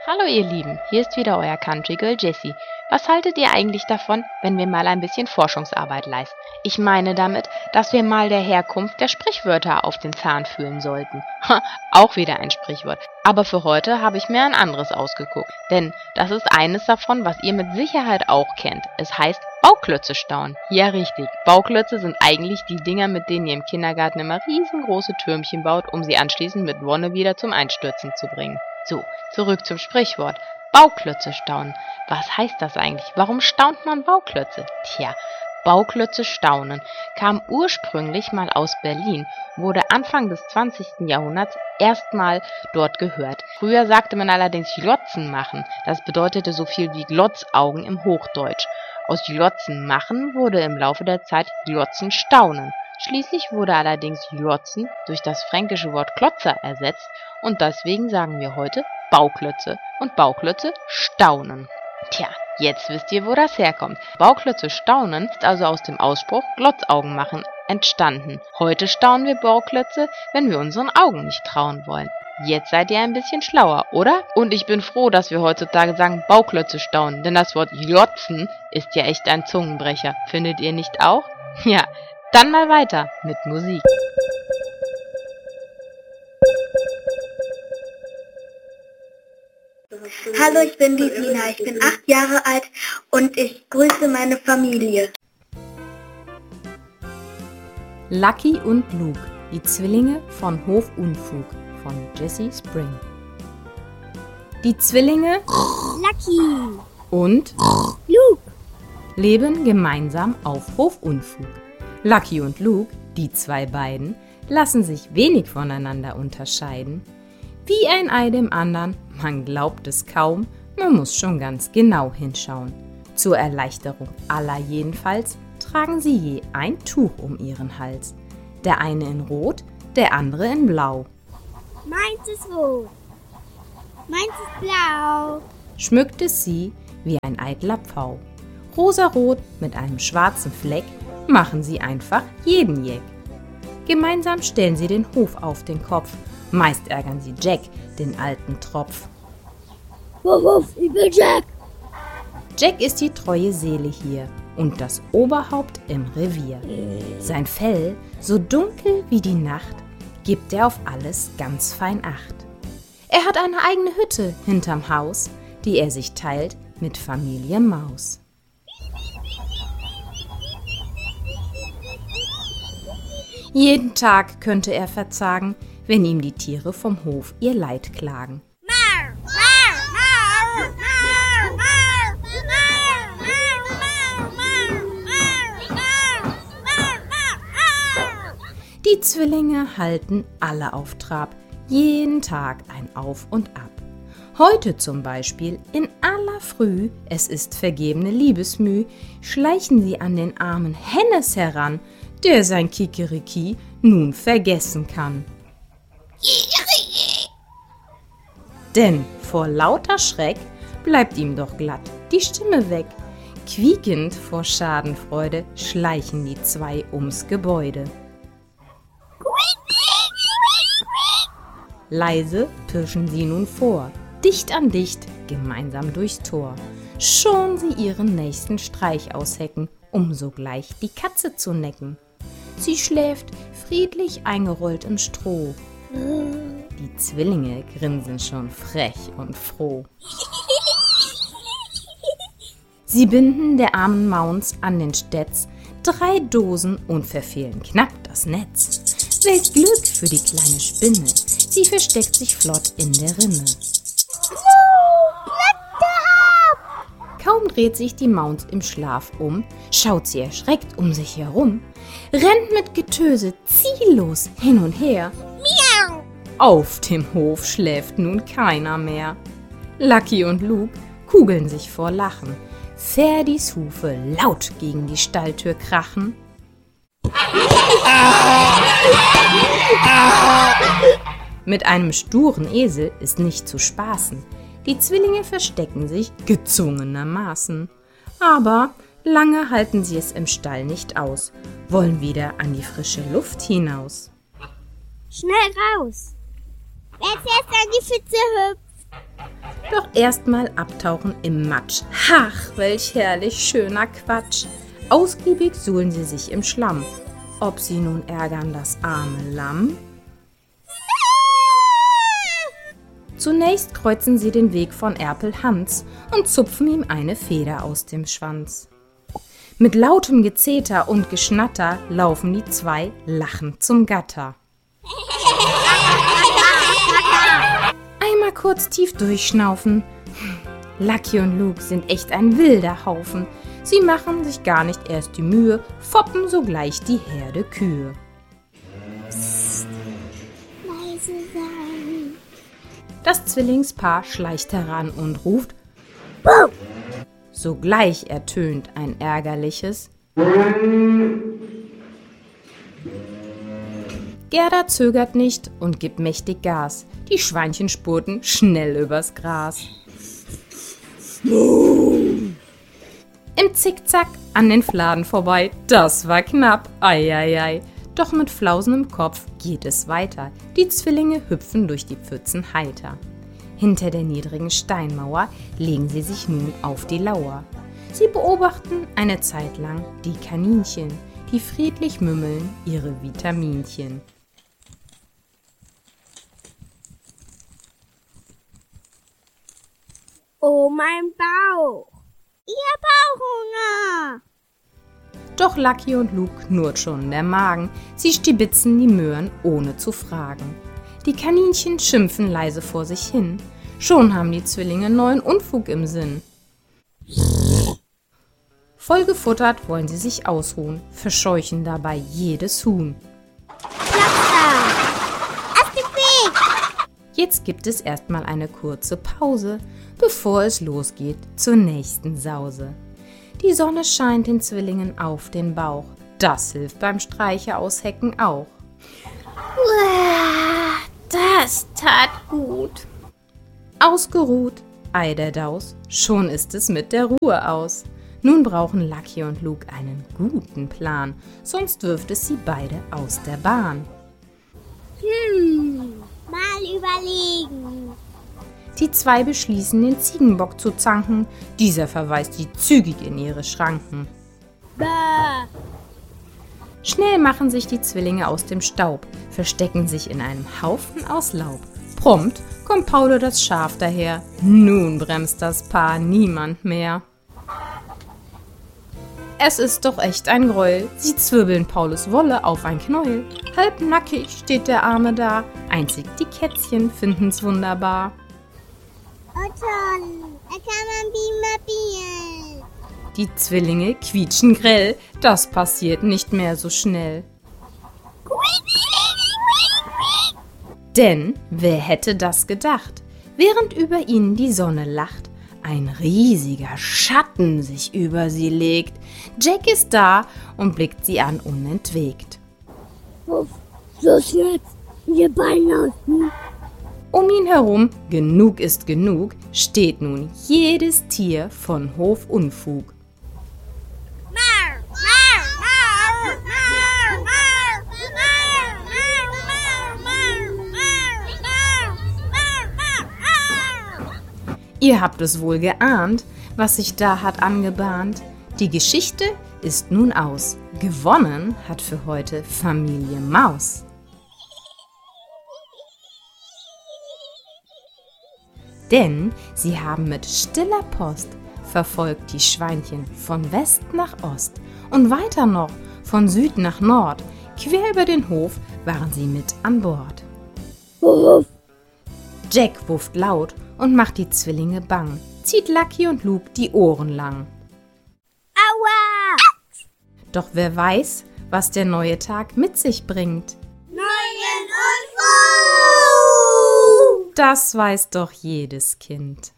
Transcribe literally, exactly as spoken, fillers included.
Hallo ihr Lieben, hier ist wieder euer Country Girl Jessie. Was haltet ihr eigentlich davon, wenn wir mal ein bisschen Forschungsarbeit leisten? Ich meine damit, dass wir mal der Herkunft der Sprichwörter auf den Zahn fühlen sollten. Ha, auch wieder ein Sprichwort. Aber für heute habe ich mir ein anderes ausgeguckt. Denn das ist eines davon, was ihr mit Sicherheit auch kennt. Es heißt Bauklötze staunen. Ja richtig, Bauklötze sind eigentlich die Dinger, mit denen ihr im Kindergarten immer riesengroße Türmchen baut, um sie anschließend mit Wonne wieder zum Einstürzen zu bringen. So, zurück zum Sprichwort. Bauklötze staunen. Was heißt das eigentlich? Warum staunt man Bauklötze? Tja, Bauklötze staunen kam ursprünglich mal aus Berlin, wurde Anfang des zwanzigsten Jahrhunderts erstmal dort gehört. Früher sagte man allerdings Glotzen machen. Das bedeutete so viel wie Glotzaugen im Hochdeutsch. Aus Glotzen machen wurde im Laufe der Zeit Glotzen staunen. Schließlich wurde allerdings Glotzen durch das fränkische Wort Klotzer ersetzt und deswegen sagen wir heute Bauklötze und Bauklötze staunen. Tja, jetzt wisst ihr, wo das herkommt. Bauklötze staunen ist also aus dem Ausspruch Glotzaugen machen entstanden. Heute staunen wir Bauklötze, wenn wir unseren Augen nicht trauen wollen. Jetzt seid ihr ein bisschen schlauer, oder? Und ich bin froh, dass wir heutzutage sagen Bauklötze staunen, denn das Wort glotzen ist ja echt ein Zungenbrecher. Findet ihr nicht auch? Ja, dann mal weiter mit Musik. Hallo, ich bin die Sina, ich bin acht Jahre alt und ich grüße meine Familie. Lucky und Luke, die Zwillinge von Hofunfug von Jessie Spring. Die Zwillinge Lucky und Luke leben gemeinsam auf Hofunfug. Lucky und Luke, die zwei beiden, lassen sich wenig voneinander unterscheiden. Wie ein Ei dem anderen, man glaubt es kaum, man muss schon ganz genau hinschauen. Zur Erleichterung aller jedenfalls tragen sie je ein Tuch um ihren Hals. Der eine in Rot, der andere in Blau. Meins ist rot, meins ist blau. Schmückt es sie wie ein eitler Pfau. Rosarot mit einem schwarzen Fleck machen sie einfach jeden Jeck. Gemeinsam stellen sie den Hof auf den Kopf. Meist ärgern sie Jack, den alten Tropf. Wuff, wuff, ich bin Jack. Jack ist die treue Seele hier und das Oberhaupt im Revier. Sein Fell, so dunkel wie die Nacht, gibt er auf alles ganz fein Acht. Er hat eine eigene Hütte hinterm Haus, die er sich teilt mit Familie Maus. Jeden Tag könnte er verzagen, wenn ihm die Tiere vom Hof ihr Leid klagen. Mar, mar, mar, mar, mar, mar, mar, mar, mar. Die Zwillinge halten alle auf Trab, jeden Tag ein Auf und Ab. Heute zum Beispiel in aller Früh, es ist vergebene Liebesmüh, schleichen sie an den armen Hennes heran, der sein Kikeriki nun vergessen kann. Denn vor lauter Schreck bleibt ihm doch glatt die Stimme weg. Quiekend vor Schadenfreude schleichen die zwei ums Gebäude. Leise pirschen sie nun vor, dicht an dicht, gemeinsam durchs Tor. Schon sie ihren nächsten Streich aushecken, um sogleich die Katze zu necken. Sie schläft friedlich eingerollt im Stroh. Die Zwillinge grinsen schon frech und froh. Sie binden der armen Maus an den Stetz drei Dosen und verfehlen knapp das Netz. Welch Glück für die kleine Spinne, sie versteckt sich flott in der Rinne. Kaum dreht sich die Maus im Schlaf um, schaut sie erschreckt um sich herum, rennt mit Getöse ziellos hin und her. Miau! Auf dem Hof schläft nun keiner mehr. Lucky und Luke kugeln sich vor Lachen. Ferdis Hufe laut gegen die Stalltür krachen. Mit einem sturen Esel ist nicht zu spaßen. Die Zwillinge verstecken sich gezwungenermaßen. Aber lange halten sie es im Stall nicht aus, wollen wieder an die frische Luft hinaus. Schnell raus! Wer zuerst an die Pfütze hüpft, Doch erstmal abtauchen im Matsch. Ach, welch herrlich schöner Quatsch. Ausgiebig suhlen sie sich im Schlamm. Ob sie nun ärgern das arme Lamm? Zunächst kreuzen sie den Weg von Erpel Hans und zupfen ihm eine Feder aus dem Schwanz. Mit lautem Gezeter und Geschnatter laufen die zwei lachend zum Gatter. Einmal kurz tief durchschnaufen. Lucky und Luke sind echt ein wilder Haufen. Sie machen sich gar nicht erst die Mühe, foppen sogleich die Herde Kühe. Psst, leise sein. Das Zwillingspaar schleicht heran und ruft Buh! Sogleich ertönt ein ärgerliches Gerda zögert nicht und gibt mächtig Gas. Die Schweinchen spurten schnell übers Gras. Im Zickzack an den Fladen vorbei, das war knapp, ei, ei, ei. Doch mit flausendem Kopf geht es weiter. Die Zwillinge hüpfen durch die Pfützen heiter. Hinter der niedrigen Steinmauer legen sie sich nun auf die Lauer. Sie beobachten eine Zeit lang die Kaninchen, die friedlich mümmeln ihre Vitaminchen. Oh, mein Bauch. Ich hab Bauchhunger. Doch Lucky und Luke knurrt schon der Magen. Sie stibitzen die Möhren, ohne zu fragen. Die Kaninchen schimpfen leise vor sich hin. Schon haben die Zwillinge neuen Unfug im Sinn. Voll gefuttert wollen sie sich ausruhen, verscheuchen dabei jedes Huhn. Jetzt gibt es erstmal eine kurze Pause, bevor es losgeht zur nächsten Sause. Die Sonne scheint den Zwillingen auf den Bauch. Das hilft beim Streiche aushecken auch. Das tat gut. Ausgeruht, ei der Daus, schon ist es mit der Ruhe aus. Nun brauchen Lucky und Luke einen guten Plan, sonst wirft es sie beide aus der Bahn. Hm, mal überlegen. Die zwei beschließen, den Ziegenbock zu zanken. Dieser verweist sie zügig in ihre Schranken. Bäh. Schnell machen sich die Zwillinge aus dem Staub, verstecken sich in einem Haufen aus Laub. Prompt kommt Paulo das Schaf daher. Nun bremst das Paar niemand mehr. Es ist doch echt ein Gräuel. Sie zwirbeln Paulus Wolle auf ein Knäuel. Halb nackig steht der Arme da. Einzig die Kätzchen finden's wunderbar. Oh toll, da kann man Bimabieren. Die Zwillinge quietschen grell. Das passiert nicht mehr so schnell. Denn wer hätte das gedacht? Während über ihnen die Sonne lacht, ein riesiger Schatten sich über sie legt. Jack ist da und blickt sie an unentwegt. Uff, los jetzt, ihr Beine aus. Um ihn herum, genug ist genug, steht nun jedes Tier von Hofunfug. Mar, mar, mar, mar, mar, mar, mar, mar, mar, mar, mar. Ihr habt es wohl geahnt, was sich da hat angebahnt. Die Geschichte ist nun aus. Gewonnen hat für heute Familie Maus. Denn sie haben mit stiller Post verfolgt die Schweinchen von West nach Ost und weiter noch von Süd nach Nord. Quer über den Hof waren sie mit an Bord. Uff. Jack wufft laut und macht die Zwillinge bang, zieht Lucky und Luke die Ohren lang. Aua! Doch wer weiß, was der neue Tag mit sich bringt? Neuen Unfug! Das weiß doch jedes Kind.